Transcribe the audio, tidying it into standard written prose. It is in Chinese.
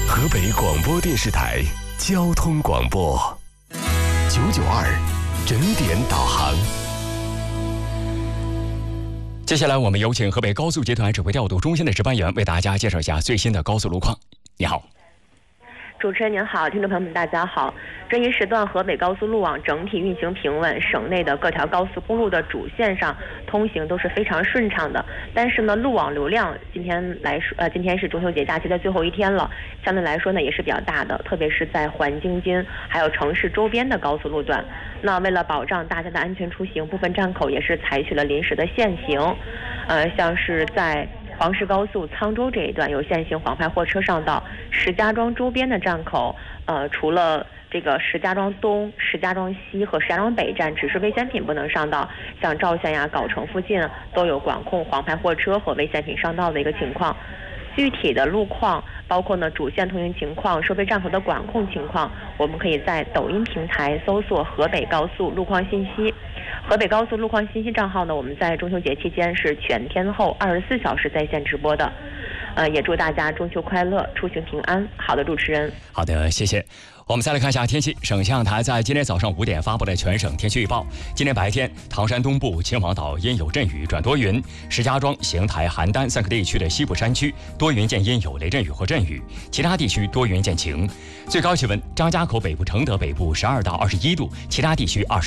河北广播电视台交通广播992整点导航。 接下来我们有请河北高速集团指挥调度中心的值班员为大家介绍一下最新的高速路况。你好。 主持人您好，听众朋友们大家好。这一时段河北高速路网整体运行平稳，省内的各条高速公路的主线上通行都是非常顺畅的。但是呢，路网流量今天是中秋节假期的最后一天了，相对来说呢也是比较大的，特别是在环京津还有城市周边的高速路段。那为了保障大家的安全出行，部分站口也是采取了临时的限行，像是在黄石高速沧州这一段有限行黄牌货车上道，石家庄周边的站口，除了这个石家庄东、石家庄西和石家庄北站只是危险品不能上道，像赵县呀、藁城附近都有管控黄牌货车和危险品上道的一个情况。具体的路况，包括呢主线通行情况、收费站口的管控情况，我们可以在抖音平台搜索河北高速路况信息。河北高速路况信息账号呢，我们在中秋节期间是全天候24小时在线直播的。也祝大家中秋快乐，出行平安。好的，主持人。 好的，谢谢。我们再来看一下天气。省气象台在今天早上5点发布的全省天气预报：今天白天，唐山东部、秦皇岛阴有阵雨转多云；石家庄、邢台、邯郸3个地区的西部山区多云见阴有雷阵雨或阵雨，其他地区多云见晴。最高气温：张家口北部、承德北部12到21度，其他地区20。